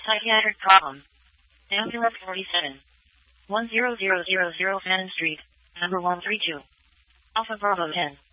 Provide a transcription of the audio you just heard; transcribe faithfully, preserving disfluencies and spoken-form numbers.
Psychiatric problem. Ambulance forty-seven. one zero zero zero zero Fannin Street, number one three two. Alpha Bravo ten.